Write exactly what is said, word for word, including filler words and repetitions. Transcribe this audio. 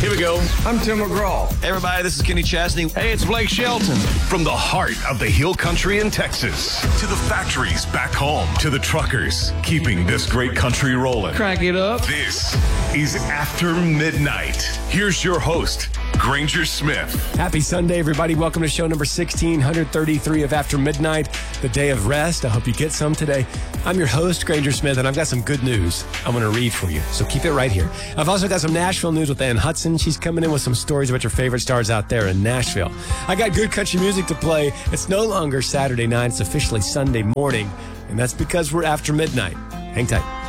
Here we go. I'm Tim McGraw. Hey, everybody, this is Kenny Chesney. Hey, it's Blake Shelton. From the heart of the hill country in Texas to the factories back home to the truckers keeping this great country rolling. Crank it up. This is After Midnight. Here's your host, Granger Smith. Happy Sunday, everybody. Welcome to show number sixteen thirty-three of After Midnight, the day of rest. I hope you get some today. I'm your host, Granger Smith, and I've got some good news I'm going to read for you, so keep it right here. I've also got some Nashville news with Ann Hudson. She's coming in with some stories about your favorite stars out there in Nashville. I got good country music to play. It's no longer Saturday night. It's officially Sunday morning, and that's because we're After Midnight. Hang tight.